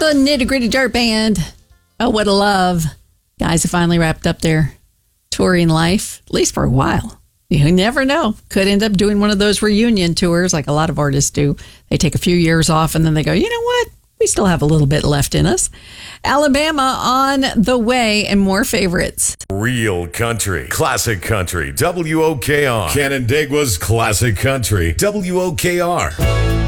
the Nitty Gritty Dirt Band. Oh, what a love. Guys have finally wrapped up their touring life, at least for a while. You never know. Could end up doing one of those reunion tours like a lot of artists do. They take a few years off and then they go, you know what? We still have a little bit left in us. Alabama on the way and more favorites. Real country, classic country, WOKR. Canandaigua's classic country, WOKR.